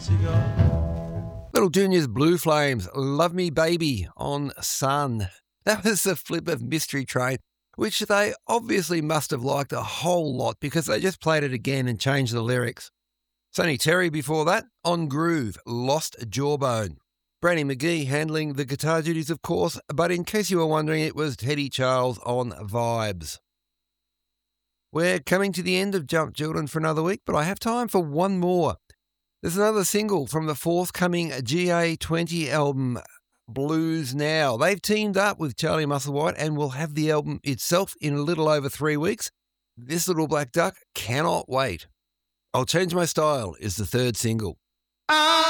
Little Junior's Blue Flames, Love Me Baby on Sun. That was the Flip of Mystery Train, which they obviously must have liked a whole lot because they just played it again and changed the lyrics. Sonny Terry before that, On Groove, Lost Jawbone. Brandy McGee handling the guitar duties, of course, but in case you were wondering, it was Teddy Charles on Vibes. We're coming to the end of Jump Children for another week, but I have time for one more. There's another single from the forthcoming GA20 album, Blues Now. They've teamed up with Charlie Musselwhite and will have the album itself in a little over 3 weeks. This Little Black Duck cannot wait. I'll Change My Style is the third single.